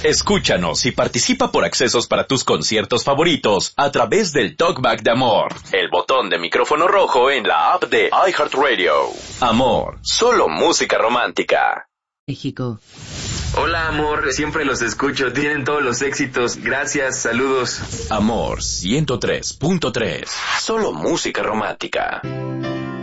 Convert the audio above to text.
Escúchanos y participa por accesos para tus conciertos favoritos a través del Talkback de Amor, el botón de micrófono rojo en la app de iHeartRadio. Amor, solo música romántica. México. Hola, amor, siempre los escucho, tienen todos los éxitos, gracias, saludos. Amor 103.3, solo música romántica.